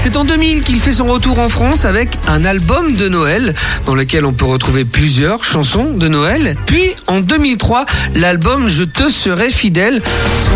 C'est en 2000 qu'il fait son retour en France avec un album de Noël dans lequel on peut retrouver plusieurs chansons de Noël. Puis en 2003, l'album Je te serai fidèle. Toi